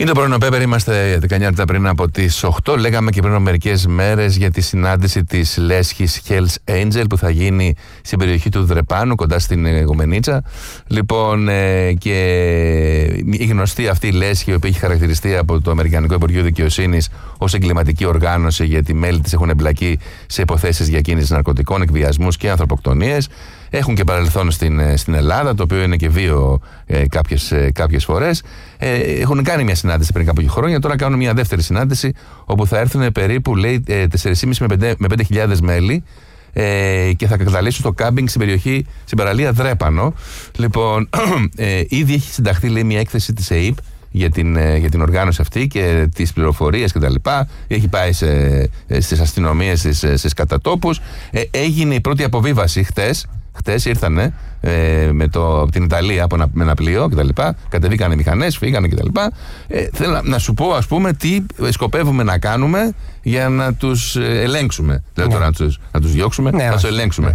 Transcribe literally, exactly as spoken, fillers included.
Είναι το πρωινό Πέπερ, είμαστε δεκαεννιά λεπτά πριν από τις οκτώ. Λέγαμε και πριν από μερικές μέρες για τη συνάντηση της Λέσχης Hells Angel που θα γίνει στην περιοχή του Δρεπάνου, κοντά στην Γομενίτσα. Λοιπόν, ε, και η γνωστή αυτή η Λέσχη, η οποία έχει χαρακτηριστεί από το Αμερικανικό Υπουργείο Δικαιοσύνης ως εγκληματική οργάνωση, γιατί μέλη της έχουν εμπλακεί σε υποθέσεις διακίνησης ναρκωτικών, εκβιασμούς και ανθρωποκτονίες. Έχουν και παρελθόν στην, στην Ελλάδα, το οποίο είναι και βίο ε, κάποιες, ε, κάποιες φορές. Ε, έχουν κάνει μια συνάντηση πριν κάποια χρόνια, τώρα κάνουν μια δεύτερη συνάντηση, όπου θα έρθουν περίπου, λέει, ε, τέσσερις χιλιάδες με πέντε χιλιάδες μέλη ε, και θα καταλήξουν στο κάμπινγκ στην περιοχή, στην παραλία Δρέπανο. Λοιπόν, ε, ήδη έχει συνταχθεί, λέει, μια έκθεση της ΕΕΠ για την, ε, για την οργάνωση αυτή και τις πληροφορίες κτλ. Έχει πάει σε, στις αστυνομίες, στις, στις κατατόπους. Ε, έγινε η πρώτη αποβίβαση χτες. Χτες ήρθανε ε, με το, από την Ιταλία από ένα, με ένα πλοίο κτλ. Κατεβήκανε μηχανές, φύγανε κτλ. Ε, θέλω να, να σου πω, ας πούμε, τι σκοπεύουμε να κάνουμε για να τους ελέγξουμε. Δεν ναι. τώρα να τους, να τους διώξουμε, ναι, να τους ελέγξουμε.